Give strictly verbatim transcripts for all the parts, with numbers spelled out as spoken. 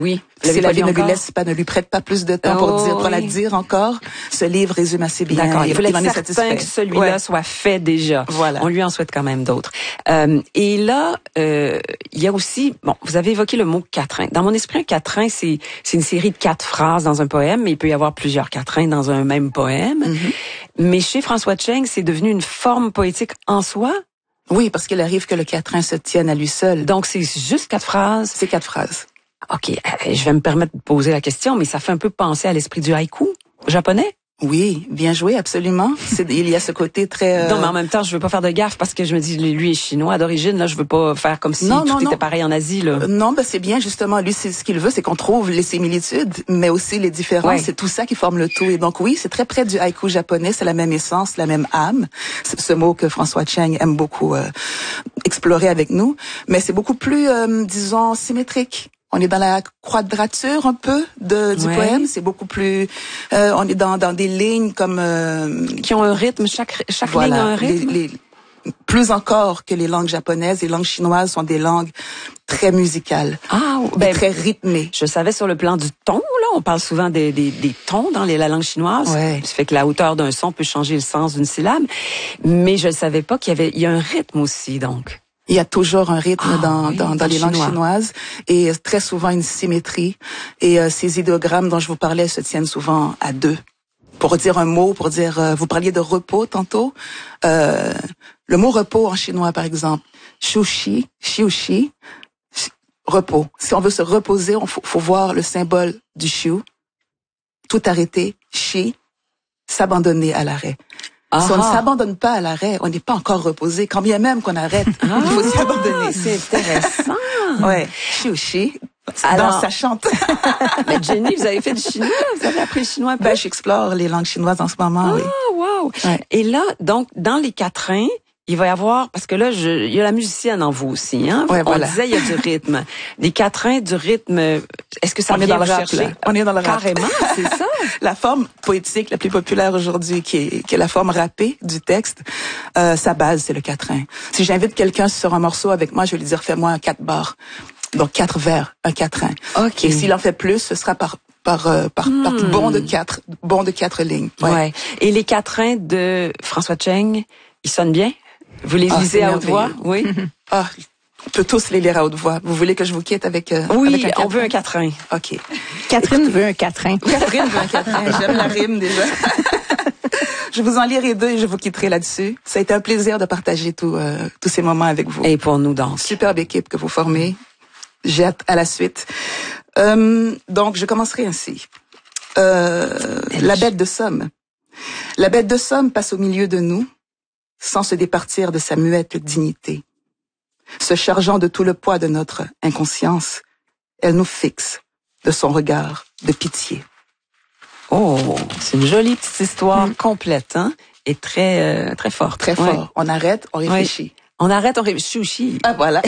Oui. Si la vie ne lui laisse pas, ne lui prête pas plus de temps oh, pour dire, pour oui. la dire encore, ce livre résume assez bien. D'accord. Il faut être certain que celui-là ouais. soit fait déjà. Voilà. On lui en souhaite quand même d'autres. Euh, et là, euh, il y a aussi, bon, vous avez évoqué le mot quatrain. Dans mon esprit, un quatrain, c'est, c'est une série de quatre phrases dans un poème, mais il peut y avoir plusieurs quatrains dans un même poème. Mm-hmm. Mais chez François Tcheng, c'est devenu une forme poétique en soi. Oui, parce qu'il arrive que le quatrain se tienne à lui seul. Donc, c'est juste quatre phrases? C'est quatre phrases. OK, je vais me permettre de poser la question, mais ça fait un peu penser à l'esprit du haïku japonais? Oui, bien joué, absolument. C'est, il y a ce côté très... Euh... Non, mais en même temps, je veux pas faire de gaffe parce que je me dis, lui est chinois d'origine, là, je veux pas faire comme si non, tout non, était non. pareil en Asie, là. Euh, non, ben c'est bien, justement. Lui, c'est ce qu'il veut, c'est qu'on trouve les similitudes, mais aussi les différences. Ouais. C'est tout ça qui forme le tout. Et donc, oui, c'est très près du haïku japonais, c'est la même essence, la même âme. C'est ce mot que François Tcheng aime beaucoup euh, explorer avec nous. Mais c'est beaucoup plus, euh, disons, symétrique. On est dans la quadrature un peu de, du ouais. poème. C'est beaucoup plus. Euh, on est dans, dans des lignes comme euh, qui ont un rythme. Chaque chaque voilà, ligne a un rythme. Les, les, plus encore que les langues japonaises, les langues chinoises sont des langues très musicales, ah, ben, très rythmées. Je savais sur le plan du ton, là, on parle souvent des, des, des tons dans les, la langue chinoise. Ouais. Ça fait que la hauteur d'un son peut changer le sens d'une syllabe. Mais je ne savais pas qu'il y avait, il y a un rythme aussi, donc. Il y a toujours un rythme ah, dans, oui, dans, dans, dans les langues chinoises et très souvent une symétrie. Et euh, ces idéogrammes dont je vous parlais se tiennent souvent à deux. Pour dire un mot, pour dire, euh, vous parliez de repos tantôt. Euh, le mot repos en chinois, par exemple, shushi, shiushi, repos. Si on veut se reposer, il faut, faut voir le symbole du shu. Tout arrêter, shi, s'abandonner à l'arrêt. Ah, si on ne s'abandonne pas à l'arrêt, on n'est pas encore reposé. Quand bien même qu'on arrête, ah, il faut s'y abandonner. C'est intéressant. Ouais, shiushi. Alors, dans, ça chante. Mais Jenny, vous avez fait du chinois, vous avez appris le chinois un peu? Ben, j'explore les langues chinoises en ce moment, ah, oui. Wow. Ouais. Et là, donc, dans les quatrains, il va y avoir, parce que là, je, il y a la musicienne en vous aussi, hein? Ouais, on voilà. disait, il y a du rythme. Les quatrains, du rythme, est-ce que ça on vient est dans vous le rap, chercher? là. On est dans le rap. Carrément, c'est ça. La forme poétique la plus populaire aujourd'hui, qui est, qui est la forme rappée du texte, euh, sa base, c'est le quatrain. Si j'invite quelqu'un sur un morceau avec moi, je vais lui dire, fais-moi un quatre bars. Donc, quatre vers, un quatrain. Okay. Et s'il en fait plus, ce sera par, par, euh, par, hmm. par bond de quatre, bond de quatre lignes. Ouais. ouais. Et les quatrains de François Tcheng, ils sonnent bien? Vous les ah, lisez à haute voix? Oui. Ah, on peut tous les lire à haute voix. Vous voulez que je vous quitte avec, euh, oui, avec un quatrain? On veut un quatrain. OK. Catherine veut un quatrain. Catherine veut un quatrain. J'aime la rime déjà. Je vous en lirai deux et je vous quitterai là-dessus. Ça a été un plaisir de partager tout, euh, tous ces moments avec vous. Et pour nous donc. Superbe équipe que vous formez. J'ai hâte à la suite. Euh, donc, je commencerai ainsi. Euh, la bête de Somme. La bête de Somme passe au milieu de nous, sans se départir de sa muette dignité. Se chargeant de tout le poids de notre inconscience, elle nous fixe de son regard de pitié. Oh, c'est une jolie petite histoire mmh. complète, hein, et très, euh, très forte. Très fort. Ouais. On arrête, on réfléchit. Ouais. On arrête, on réfléchit. Ah, voilà.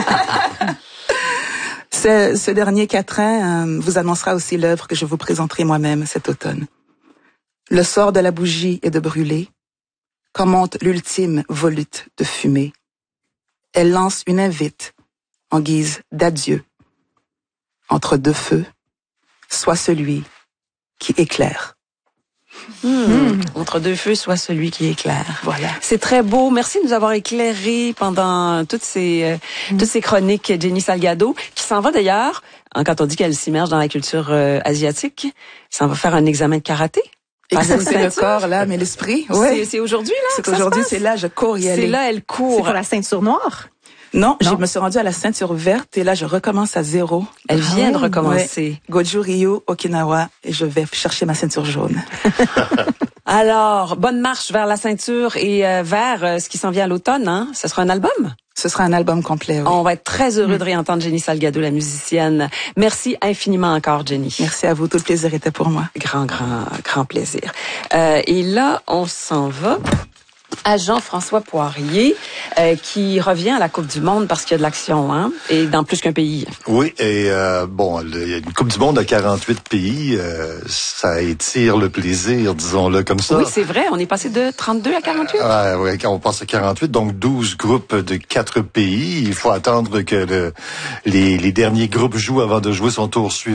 Ce, ce dernier quatrain euh, vous annoncera aussi l'œuvre que je vous présenterai moi-même cet automne. Le sort de la bougie est de brûler, quand monte l'ultime volute de fumée. Elle lance une invite en guise d'adieu. Entre deux feux, soit celui qui éclaire. Mmh. Mmh. Entre deux feux, soit celui qui éclaire. Voilà. C'est très beau. Merci de nous avoir éclairés pendant toutes ces euh, mmh. toutes ces chroniques, Jenny Salgado, qui s'en va d'ailleurs, hein, quand on dit qu'elle s'immerge dans la culture euh, asiatique, s'en va faire un examen de karaté. Exercer le corps, là, mais l'esprit. Ouais. C'est, c'est aujourd'hui, là. C'est aujourd'hui, c'est là, je cours y aller. C'est là, elle court. C'est pour la ceinture noire? Non, non, je me suis rendue à la ceinture verte et là, je recommence à zéro. Elle vient ah, de recommencer. Ouais. Goju Ryu, Okinawa, et je vais chercher ma ceinture jaune. Alors, bonne marche vers la ceinture et euh, vers euh, ce qui s'en vient à l'automne, hein? Ce sera un album? Ce sera un album complet, oui. On va être très heureux mmh. de réentendre Jenny Salgado, la musicienne. Merci infiniment encore, Jenny. Merci à vous. Tout le plaisir était pour moi. Grand, grand, grand plaisir. Euh, et là, on s'en va à Jean-François Poirier, euh, qui revient à la Coupe du Monde parce qu'il y a de l'action, hein, et dans plus qu'un pays. Oui, et euh, bon, il y a une Coupe du Monde à quarante-huit pays, euh, ça étire le plaisir, disons-le comme ça. Oui, c'est vrai, on est passé de trente-deux à quarante-huit. Euh, ouais, quand on passe à quarante-huit, donc douze groupes de quatre pays. Il faut attendre que le, les, les derniers groupes jouent avant de jouer son tour suivant.